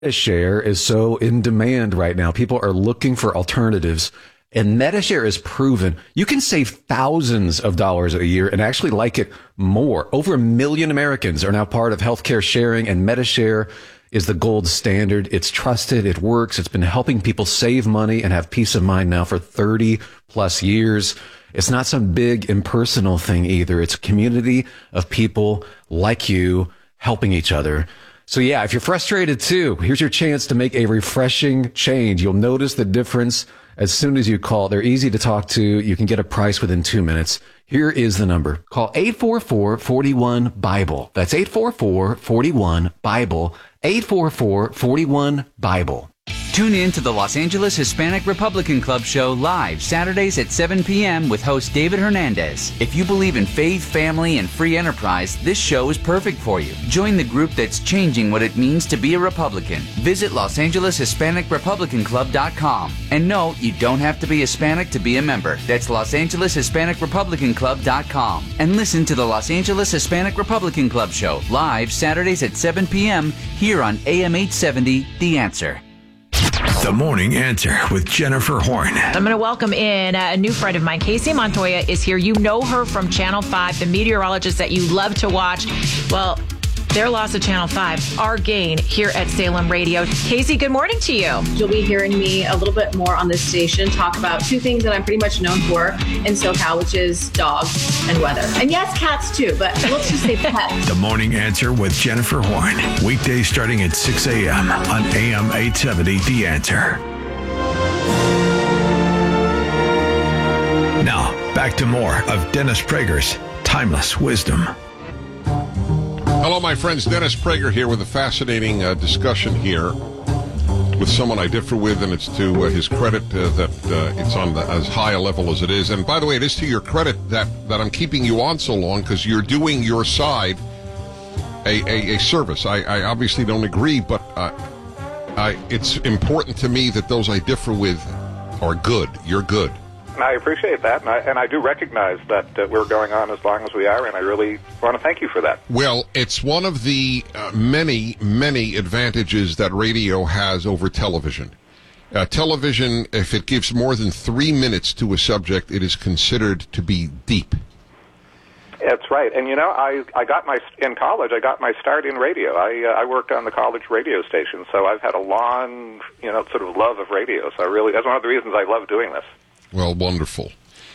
MetaShare is so in demand right now. People are looking for alternatives. And MetaShare is proven you can save thousands of dollars a year and actually like it more. Over 1 million Americans are now part of healthcare sharing, and MetaShare is the gold standard. It's trusted. It works. It's been helping people save money and have peace of mind now for 30 plus years. It's not some big impersonal thing either. It's a community of people like you helping each other. So yeah, if you're frustrated too, here's your chance to make a refreshing change. You'll notice the difference as soon as you call. They're easy to talk to. You can get a price within 2 minutes. Here is the number. Call 844-41-BIBLE. That's 844-41-BIBLE. 844-41-BIBLE. Tune in to the Los Angeles Hispanic Republican Club show live Saturdays at 7 p.m. with host David Hernandez. If you believe in faith, family, and free enterprise, this show is perfect for you. Join the group that's changing what it means to be a Republican. Visit LosAngelesHispanicRepublicanClub.com. And no, you don't have to be Hispanic to be a member. That's LosAngelesHispanicRepublicanClub.com. And listen to the Los Angeles Hispanic Republican Club show live Saturdays at 7 p.m. here on AM 870, The Answer. The Morning Answer with Jennifer Horn. I'm going to welcome in a new friend of mine. Casey Montoya is here. You know her from Channel 5, the meteorologist that you love to watch. Well, their loss of Channel 5, our gain here at Salem Radio. Casey, good morning to you. You'll be hearing me a little bit more on this station talk about two things that I'm pretty much known for in SoCal, which is dogs and weather. And yes, cats too, but let's just say pets. The Morning Answer with Jennifer Horn. Weekdays starting at 6 a.m. on AM 870, The Answer. Now, back to more of Dennis Prager's Timeless Wisdom. Hello, my friends. Dennis Prager here with a fascinating discussion here with someone I differ with, and it's to his credit that it's on as high a level as it is. And by the way, it is to your credit that I'm keeping you on so long, because you're doing your side a service. I obviously don't agree, but it's important to me that those I differ with are good. You're good. I appreciate that, and I do recognize that we're going on as long as we are, and I really want to thank you for that. Well, it's one of the many, many advantages that radio has over television. Television, if it gives more than 3 minutes to a subject, it is considered to be deep. That's right, and I got in college. I got my start in radio. I worked on the college radio station, so I've had a long, sort of love of radio. So that's one of the reasons I love doing this. Well, wonderful.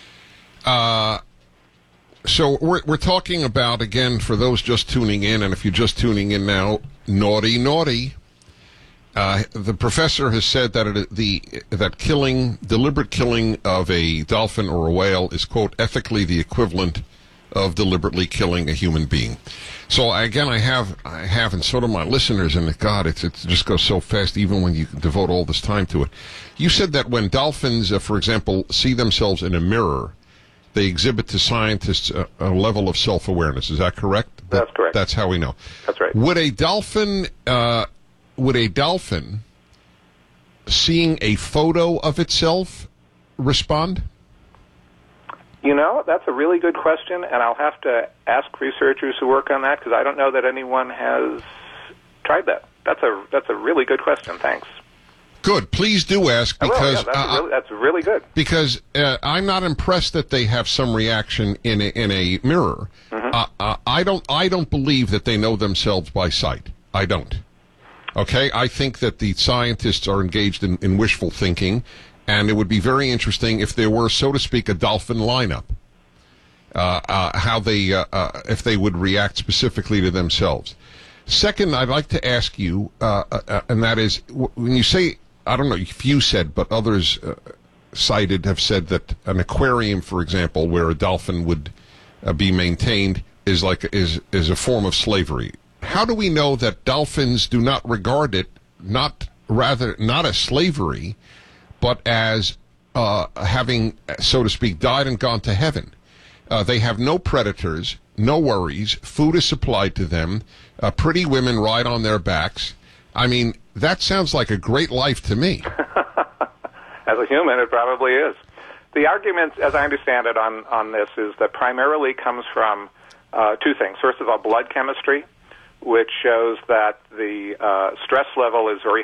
So we're talking about, again, for those just tuning in, and if you're just tuning in now, naughty, naughty. The professor has said that deliberate killing of a dolphin or a whale is, quote, ethically the equivalent of deliberately killing a human being. So again, I have, and so do my listeners, and God, it just goes so fast, even when you devote all this time to it. You said that when dolphins, for example, see themselves in a mirror, they exhibit to scientists a level of self-awareness. Is that correct? That's correct. That's how we know. That's right. Would a dolphin seeing a photo of itself respond? That's a really good question, and I'll have to ask researchers who work on that, because I don't know that anyone has tried that. That's a really good question. Thanks. Good. Please do ask, because that's really good. Because I'm not impressed that they have some reaction in a mirror. Mm-hmm. I don't believe that they know themselves by sight. I don't. Okay, I think that the scientists are engaged in wishful thinking, and it would be very interesting if there were, so to speak, a dolphin lineup. How they, if they would react specifically to themselves. Second, I'd like to ask you, and that is, when you say, I don't know if you said, but others have said that an aquarium, for example, where a dolphin would be maintained is a form of slavery. How do we know that dolphins do not regard it not as slavery, but as having, so to speak, died and gone to heaven? They have no predators, no worries. Food is supplied to them. Pretty women ride on their backs. I mean, that sounds like a great life to me. As a human, it probably is. The argument, as I understand it, on this is that primarily comes from two things. First of all, blood chemistry. which shows that the stress level is very